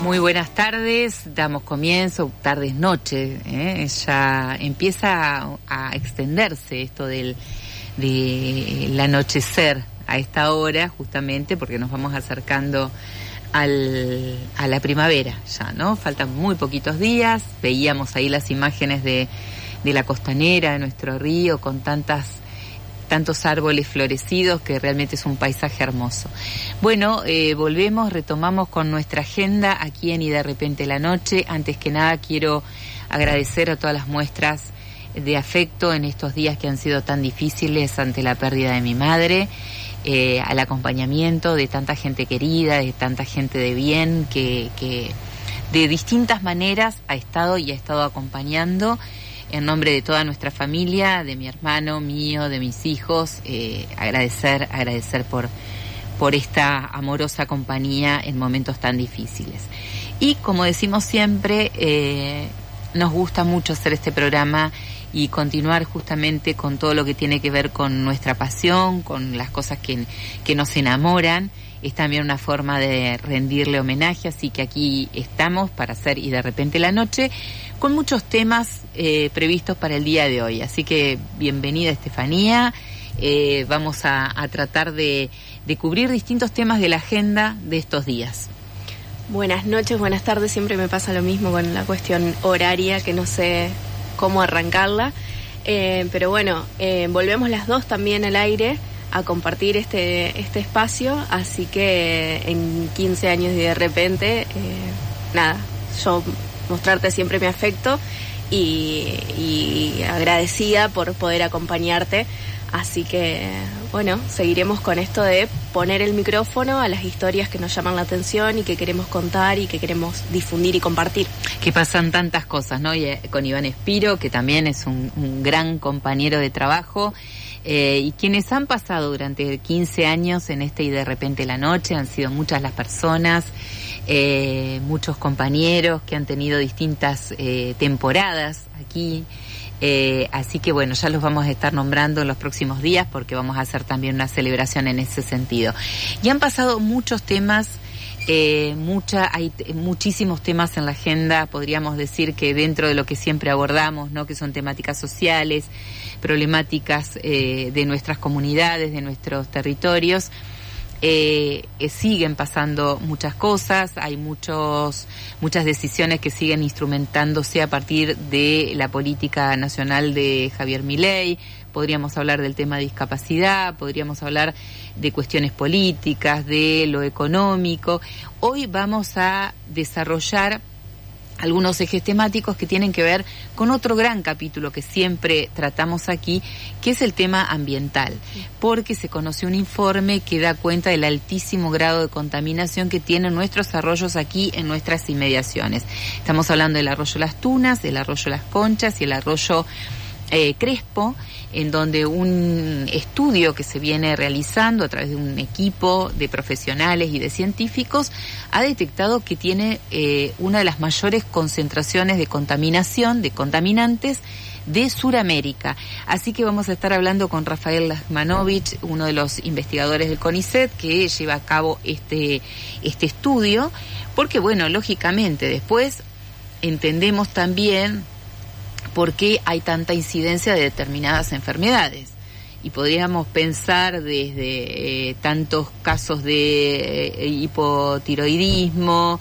Muy buenas tardes, damos comienzo, tardes, noche, ya empieza a extenderse esto del anochecer a esta hora, justamente porque nos vamos acercando a la primavera ya, ¿no? Faltan muy poquitos días, veíamos ahí las imágenes de la costanera, de nuestro río, con tantos árboles florecidos, que realmente es un paisaje hermoso. Bueno, retomamos con nuestra agenda aquí en Y de Repente la Noche. Antes que nada quiero agradecer a todas las muestras de afecto en estos días que han sido tan difíciles ante la pérdida de mi madre, al acompañamiento de tanta gente querida, de tanta gente de bien que de distintas maneras ha estado acompañando. En nombre de toda nuestra familia, de mi hermano, mío, de mis hijos, agradecer por esta amorosa compañía en momentos tan difíciles. Y como decimos siempre, nos gusta mucho hacer este programa y continuar justamente con todo lo que tiene que ver con nuestra pasión, con las cosas que nos enamoran. Es también una forma de rendirle homenaje, así que aquí estamos para hacer Y de Repente la Noche, con muchos temas previstos para el día de hoy. Así que bienvenida, Estefanía. Vamos a tratar de cubrir distintos temas de la agenda de estos días. Buenas noches, buenas tardes. Siempre me pasa lo mismo con la cuestión horaria, que no sé cómo arrancarla. Pero bueno, volvemos las dos también al aire a compartir este espacio, así que en 15 años y de repente, yo mostrarte siempre mi afecto y agradecida por poder acompañarte, así que bueno, seguiremos con esto de poner el micrófono a las historias que nos llaman la atención y que queremos contar y que queremos difundir y compartir. Que pasan tantas cosas, ¿no? Y con Iván Espiro, que también es un gran compañero de trabajo, y quienes han pasado durante 15 años en Y de Repente la Noche, han sido muchas las personas, muchos compañeros que han tenido distintas temporadas aquí, así que bueno, ya los vamos a estar nombrando en los próximos días porque vamos a hacer también una celebración en ese sentido. Y han pasado muchos temas, hay muchísimos temas en la agenda, podríamos decir que dentro de lo que siempre abordamos, ¿no? Que son temáticas sociales, problemáticas de nuestras comunidades, de nuestros territorios. Siguen pasando muchas cosas, hay muchas decisiones que siguen instrumentándose a partir de la política nacional de Javier Milei. Podríamos hablar del tema de discapacidad, podríamos hablar de cuestiones políticas, de lo económico. Hoy vamos a desarrollar algunos ejes temáticos que tienen que ver con otro gran capítulo que siempre tratamos aquí, que es el tema ambiental, porque se conoció un informe que da cuenta del altísimo grado de contaminación que tienen nuestros arroyos aquí en nuestras inmediaciones. Estamos hablando del arroyo Las Tunas, el arroyo Las Conchas y el arroyo Crespo, en donde un estudio que se viene realizando a través de un equipo de profesionales y de científicos ha detectado que tiene una de las mayores concentraciones de contaminación, de contaminantes de Sudamérica. Así que vamos a estar hablando con Rafael Lasmanovich, uno de los investigadores del CONICET, que lleva a cabo este estudio, porque bueno, lógicamente después entendemos también por qué hay tanta incidencia de determinadas enfermedades. Y podríamos pensar desde tantos casos de hipotiroidismo,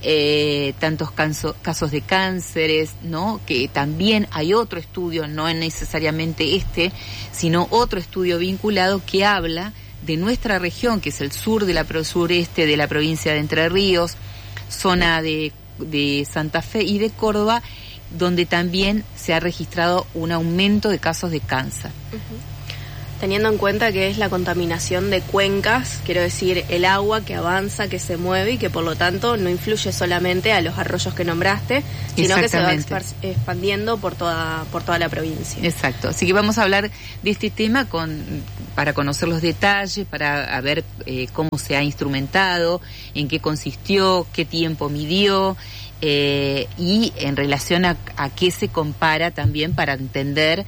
tantos casos de cánceres, ¿no? Que también hay otro estudio, no es necesariamente sino otro estudio vinculado que habla de nuestra región, que es el sureste de la provincia de Entre Ríos, zona de Santa Fe y de Córdoba, donde también se ha registrado un aumento de casos de cáncer. Teniendo en cuenta que es la contaminación de cuencas, quiero decir, el agua que avanza, que se mueve y que por lo tanto no influye solamente a los arroyos que nombraste, sino que se va expandiendo por toda la provincia. Exacto, así que vamos a hablar de este tema para conocer los detalles, para ver cómo se ha instrumentado, en qué consistió, qué tiempo midió, y en relación a qué se compara también para entender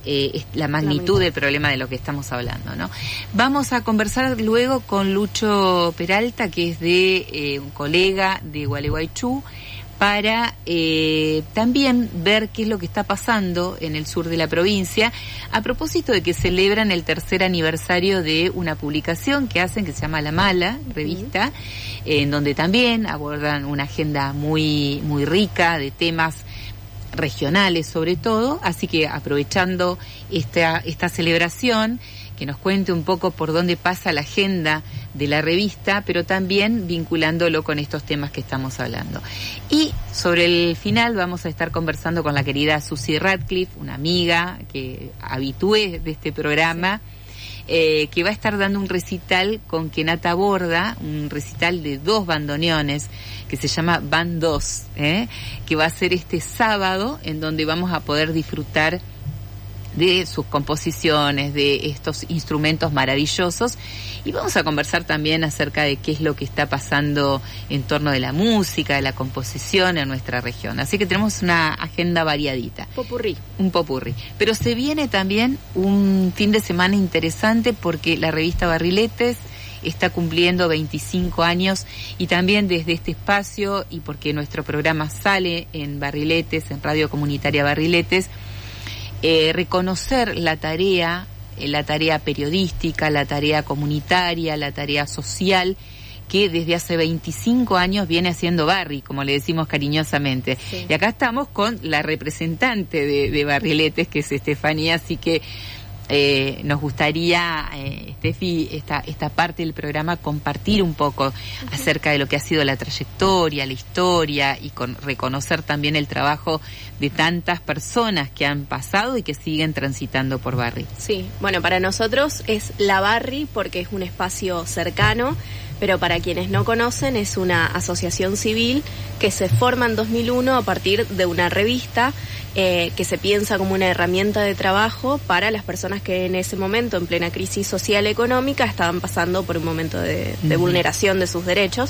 la magnitud del problema de lo que estamos hablando, ¿no? Vamos a conversar luego con Lucho Peralta, que es de un colega de Gualeguaychú, para también ver qué es lo que está pasando en el sur de la provincia, a propósito de que celebran el 3er aniversario de una publicación que hacen que se llama La Mala, revista, en donde también abordan una agenda muy, muy rica de temas regionales sobre todo, así que aprovechando esta celebración, que nos cuente un poco por dónde pasa la agenda de la revista, pero también vinculándolo con estos temas que estamos hablando. Y sobre el final vamos a estar conversando con la querida Susi Radcliffe, una amiga que habitué de este programa, que va a estar dando un recital con Kenata Borda, un recital de 2 bandoneones, que se llama Band 2, que va a ser este sábado, en donde vamos a poder disfrutar de sus composiciones, de estos instrumentos maravillosos, y vamos a conversar también acerca de qué es lo que está pasando en torno de la música, de la composición en nuestra región. Así que tenemos una agenda variadita. Un popurrí. Pero se viene también un fin de semana interesante porque la revista Barriletes está cumpliendo 25 años, y también desde este espacio, y porque nuestro programa sale en Barriletes, en Radio Comunitaria Barriletes, reconocer la tarea periodística, la tarea comunitaria, la tarea social que desde hace 25 años viene haciendo Barri, como le decimos cariñosamente. Sí. Y acá estamos con la representante de Barriletes, que es Estefanía, así que nos gustaría, Estefi, esta parte del programa, compartir un poco acerca de lo que ha sido la trayectoria, la historia, y reconocer también el trabajo de tantas personas que han pasado y que siguen transitando por Barri. Sí, bueno, para nosotros es la Barri porque es un espacio cercano, pero para quienes no conocen es una asociación civil que se forma en 2001 a partir de una revista que se piensa como una herramienta de trabajo para las personas que en ese momento, en plena crisis social y económica, estaban pasando por un momento de vulneración de sus derechos.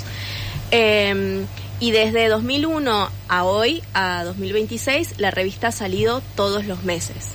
Y desde 2001 a hoy, a 2026, la revista ha salido todos los meses,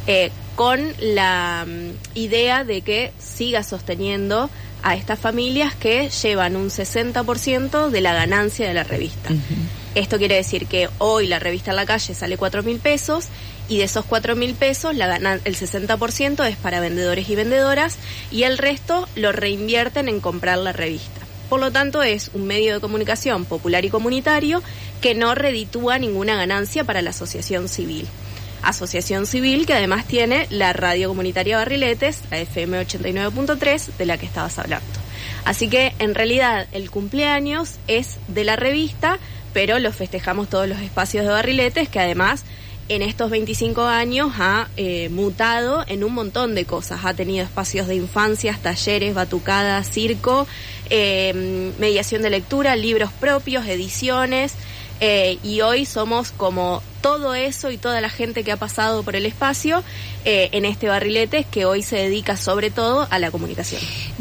con la idea de que siga sosteniendo a estas familias que llevan un 60% de la ganancia de la revista. Esto quiere decir que hoy la revista en la calle sale 4.000 pesos, y de esos 4.000 pesos el 60% es para vendedores y vendedoras, y el resto lo reinvierten en comprar la revista. Por lo tanto, es un medio de comunicación popular y comunitario que no reditúa ninguna ganancia para la asociación civil. Asociación civil que además tiene la Radio Comunitaria Barriletes, la FM 89.3, de la que estabas hablando. Así que, en realidad, el cumpleaños es de la revista, pero lo festejamos todos los espacios de Barriletes, que además en estos 25 años ha mutado en un montón de cosas. Ha tenido espacios de infancias, talleres, batucadas, circo, mediación de lectura, libros propios, ediciones, y hoy somos como todo eso y toda la gente que ha pasado por el espacio en este Barriletes, que hoy se dedica sobre todo a la comunicación.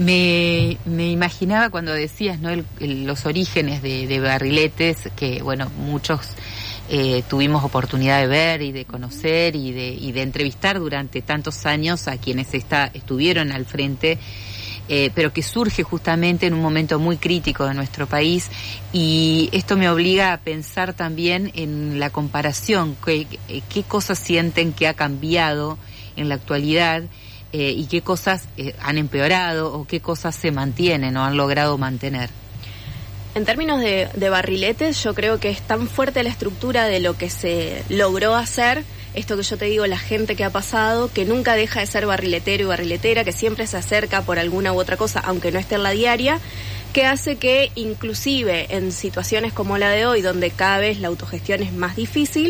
Me imaginaba cuando decías, ¿no?, los orígenes de Barriletes, que bueno, muchos tuvimos oportunidad de ver y de conocer y de entrevistar durante tantos años a quienes estuvieron al frente, pero que surge justamente en un momento muy crítico de nuestro país, y esto me obliga a pensar también en la comparación, qué cosas sienten que ha cambiado en la actualidad, y qué cosas han empeorado o qué cosas se mantienen o han logrado mantener. En términos de Barriletes, yo creo que es tan fuerte la estructura de lo que se logró hacer, esto que yo te digo, la gente que ha pasado, que nunca deja de ser barriletero y barriletera, que siempre se acerca por alguna u otra cosa, aunque no esté en la diaria, que hace que inclusive en situaciones como la de hoy, donde cada vez la autogestión es más difícil,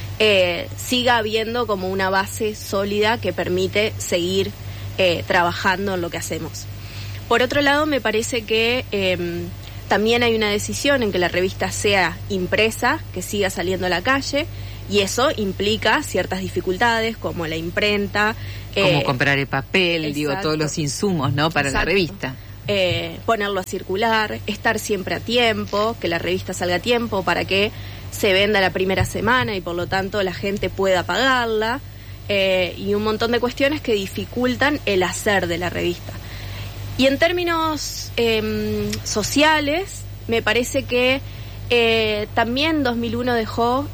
siga habiendo como una base sólida que permite seguir trabajando en lo que hacemos. Por otro lado, me parece que también hay una decisión en que la revista sea impresa, que siga saliendo a la calle, y eso implica ciertas dificultades, como la imprenta. Como comprar el papel, todos los insumos, ¿no?, para la revista. Ponerlo a circular, estar siempre a tiempo, que la revista salga a tiempo para que se venda la primera semana y por lo tanto la gente pueda pagarla. y un montón de cuestiones que dificultan el hacer de la revista. Y en términos sociales, me parece que también 2001 dejó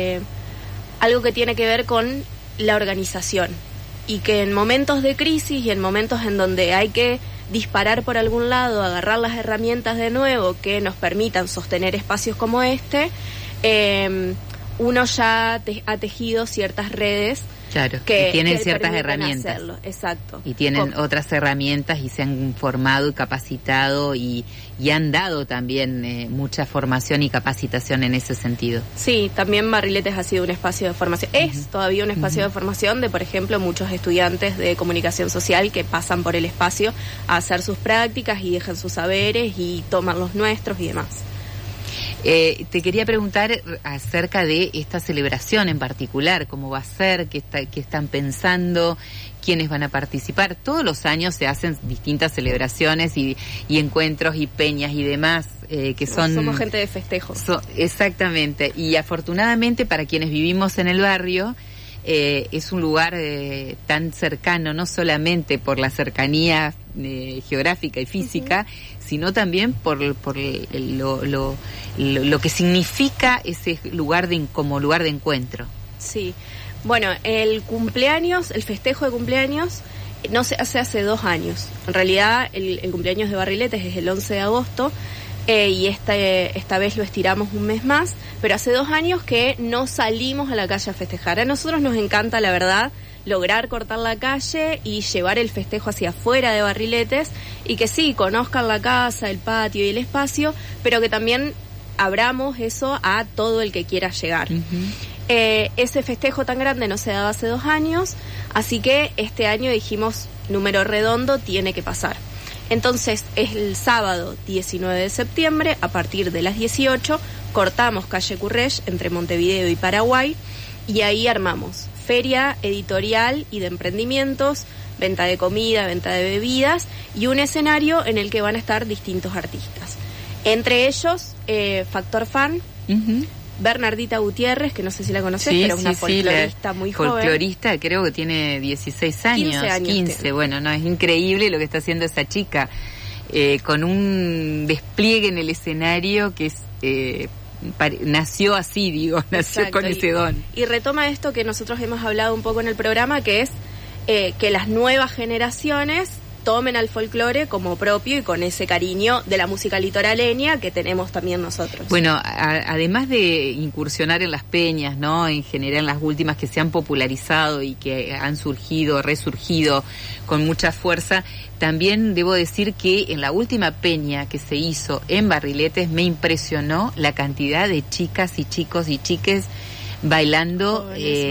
algo que tiene que ver con la organización, y que en momentos de crisis y en momentos en donde hay que disparar por algún lado, agarrar las herramientas de nuevo que nos permitan sostener espacios como este, uno ya ha tejido ciertas redes. Claro, que tienen ciertas herramientas. Hacerlo. Exacto. Y tienen otras herramientas y se han formado y capacitado y han dado también mucha formación y capacitación en ese sentido. Sí, también Barriletes ha sido un espacio de formación. Es todavía un espacio de formación de, por ejemplo, muchos estudiantes de comunicación social que pasan por el espacio a hacer sus prácticas y dejan sus saberes y toman los nuestros y demás. Te quería preguntar acerca de esta celebración en particular, cómo va a ser, qué están pensando, quiénes van a participar. Todos los años se hacen distintas celebraciones y encuentros y peñas y demás, que son... Somos gente de festejo. Exactamente, y afortunadamente para quienes vivimos en el barrio, es un lugar tan cercano, no solamente por la cercanía geográfica y física, sino también por lo que significa ese lugar como lugar de encuentro. Sí, bueno, el festejo de cumpleaños no se hace 2 años. En realidad el cumpleaños de Barriletes es el 11 de agosto, y esta vez lo estiramos un mes más, pero hace 2 años que no salimos a la calle a festejar. A nosotros nos encanta, la verdad, lograr cortar la calle y llevar el festejo hacia afuera de Barriletes, y que sí, conozcan la casa, el patio y el espacio, pero que también abramos eso a todo el que quiera llegar. Ese festejo tan grande no se daba hace 2 años, así que este año dijimos, número redondo, tiene que pasar. Entonces, es el sábado 19 de septiembre, a partir de las 18, cortamos calle Currech entre Montevideo y Paraguay, y ahí armamos feria editorial y de emprendimientos, venta de comida, venta de bebidas, y un escenario en el que van a estar distintos artistas. Entre ellos, Factor Fan, Bernardita Gutiérrez, que no sé si la conoces, pero es una folclorista muy joven. Folclorista, creo que tiene 16 años, 15, bueno, no, es increíble lo que está haciendo esa chica, con un despliegue en el escenario que es... nació así, nació Exacto, con ese don. Y retoma esto que nosotros hemos hablado un poco en el programa, que es que las nuevas generaciones tomen al folclore como propio y con ese cariño de la música litoraleña que tenemos también nosotros. Bueno, además de incursionar en las peñas, ¿no? En general, las últimas que se han popularizado y que han resurgido con mucha fuerza, también debo decir que en la última peña que se hizo en Barriletes me impresionó la cantidad de chicas y chicos y chiques bailando,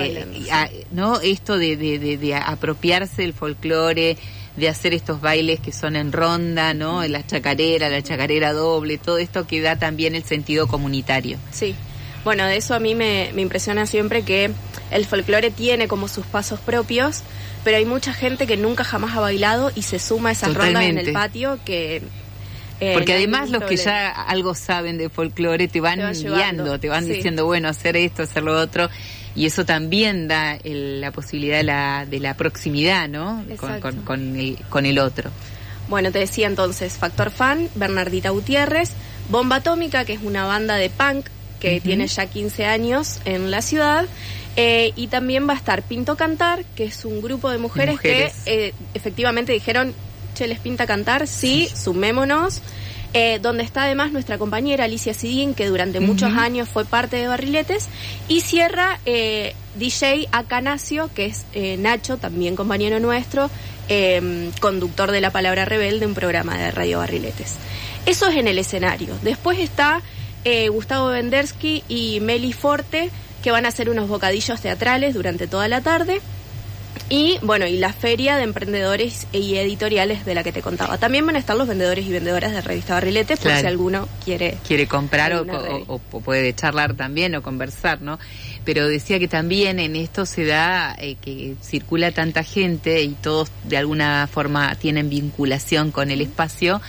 ¿no? Esto de apropiarse del folclore, de hacer estos bailes que son en ronda, ¿no? La chacarera doble, todo esto que da también el sentido comunitario. Sí, bueno, de eso a mí me impresiona siempre, que el folclore tiene como sus pasos propios, pero hay mucha gente que nunca jamás ha bailado y se suma a esas rondas en el patio que... porque además los que ya algo saben de folclore te van guiando, te van diciendo, bueno, hacer esto, hacer lo otro, y eso también da la posibilidad de la proximidad, ¿no? Con el otro. Bueno, te decía entonces, Factor Fan, Bernardita Gutiérrez, Bomba Atómica, que es una banda de punk que tiene ya 15 años en la ciudad, y también va a estar Pinto Cantar, que es un grupo de mujeres que efectivamente dijeron, che, ¿les pinta cantar? Sí, sumémonos. Donde está además nuestra compañera Alicia Sidín, que durante muchos años fue parte de Barriletes, y cierra DJ Acanacio, que es Nacho, también compañero nuestro, conductor de La Palabra Rebelde, un programa de Radio Barriletes. Eso es en el escenario. Después está Gustavo Vendersky y Meli Forte, que van a hacer unos bocadillos teatrales durante toda la tarde. Y bueno, y la feria de emprendedores y editoriales de la que te contaba. También van a estar los vendedores y vendedoras de Revista Barriletes, por si alguno quiere comprar o puede charlar también o conversar, ¿no? Pero decía que también en esto se da que circula tanta gente y todos de alguna forma tienen vinculación con el espacio,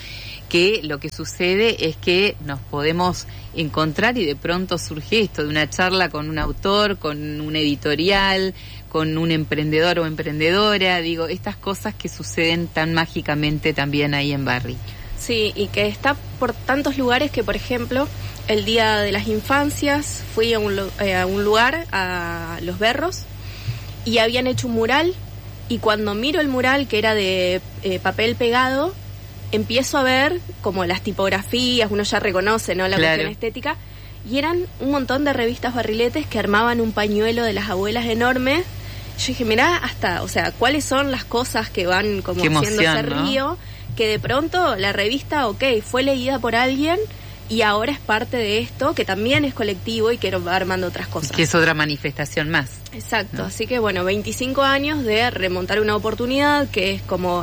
que lo que sucede es que nos podemos encontrar y de pronto surge esto de una charla con un autor, con un editorial, con un emprendedor o emprendedora, digo, estas cosas que suceden tan mágicamente también ahí en Barry. Sí, y que está por tantos lugares que, por ejemplo, el Día de las Infancias fui a un lugar, a Los Berros, y habían hecho un mural, y cuando miro el mural, que era de papel pegado, empiezo a ver como las tipografías, uno ya reconoce, ¿no?, la cuestión estética, y eran un montón de revistas barriletes que armaban un pañuelo de las abuelas enorme. Yo dije, mirá, hasta, o sea, ¿cuáles son las cosas que van como haciendo ese río? Que de pronto la revista, fue leída por alguien y ahora es parte de esto, que también es colectivo y que va armando otras cosas. Que es otra manifestación más. Exacto, ¿no? Así que bueno, 25 años de remontar una oportunidad, que es como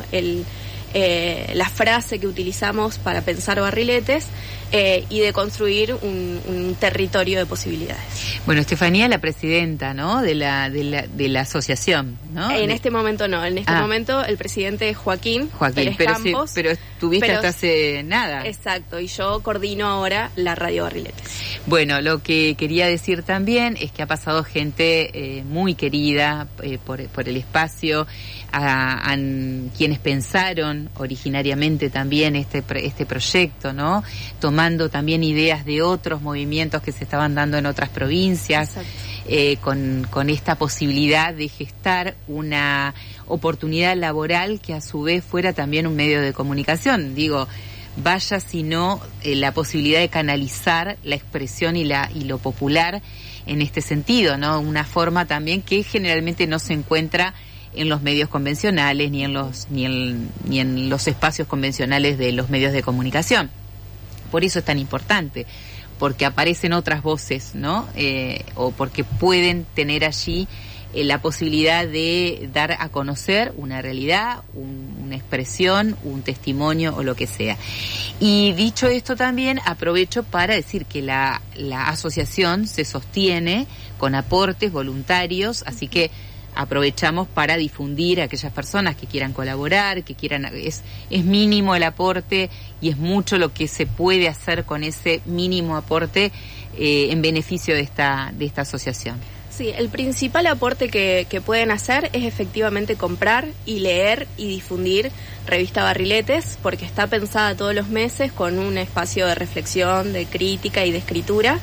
la frase que utilizamos para pensar barriletes, y de construir un territorio de posibilidades. Bueno, Estefanía, la presidenta, ¿no?, de la asociación, ¿no? En este momento no, en este momento el presidente es Joaquín Pérez Campos. Pero estuviste hasta hace nada. Exacto, y yo coordino ahora la Radio Barriletes. Bueno, lo que quería decir también es que ha pasado gente muy querida por el espacio, quienes pensaron originariamente también este proyecto, ¿no?, tomando también ideas de otros movimientos que se estaban dando en otras provincias, con esta posibilidad de gestar una oportunidad laboral que a su vez fuera también un medio de comunicación. Digo, vaya si no la posibilidad de canalizar la expresión y lo popular en este sentido, ¿no? Una forma también que generalmente no se encuentra en los medios convencionales ni en los espacios convencionales de los medios de comunicación. Por eso es tan importante, porque aparecen otras voces, ¿no? O porque pueden tener allí la posibilidad de dar a conocer una realidad, una expresión, un testimonio o lo que sea. Y dicho esto también aprovecho para decir que la asociación se sostiene con aportes voluntarios, así que aprovechamos para difundir a aquellas personas que quieran colaborar, que quieran, es mínimo el aporte y es mucho lo que se puede hacer con ese mínimo aporte en beneficio de esta asociación. Sí, el principal aporte que pueden hacer es efectivamente comprar y leer y difundir Revista Barriletes, porque está pensada todos los meses con un espacio de reflexión, de crítica y de escritura,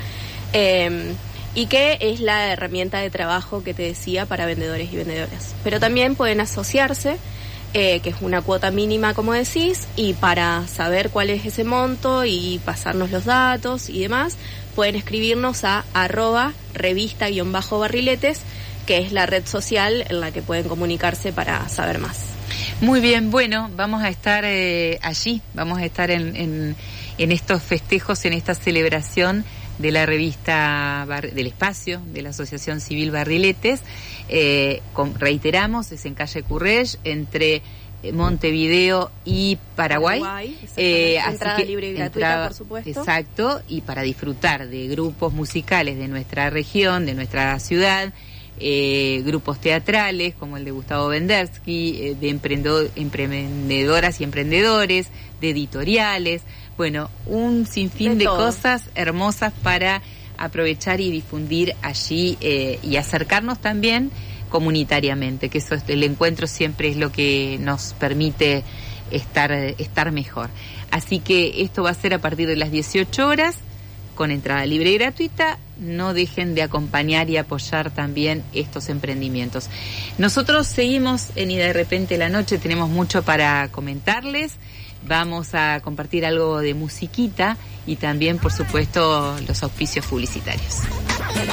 y que es la herramienta de trabajo que te decía para vendedores y vendedoras. Pero también pueden asociarse, que es una cuota mínima, como decís, y para saber cuál es ese monto y pasarnos los datos y demás, pueden escribirnos a @revista_barriletes, que es la red social en la que pueden comunicarse para saber más. Muy bien, bueno, vamos a estar allí, vamos a estar en estos festejos, en esta celebración de la revista del espacio de la Asociación Civil Barriletes. Reiteramos, es en calle Currell, entre Montevideo y Paraguay. Entrada libre y gratuita, por supuesto. Exacto, y para disfrutar de grupos musicales de nuestra región, de nuestra ciudad, grupos teatrales como el de Gustavo Vendersky, de emprendedoras y emprendedores, de editoriales, bueno, un sinfín de cosas hermosas para aprovechar y difundir allí, y acercarnos también comunitariamente, que eso, el encuentro siempre es lo que nos permite estar mejor. Así que esto va a ser a partir de las 18 horas, con entrada libre y gratuita. No dejen de acompañar y apoyar también estos emprendimientos. Nosotros seguimos en Y de Repente la Noche, tenemos mucho para comentarles. Vamos a compartir algo de musiquita y también, por supuesto, los auspicios publicitarios.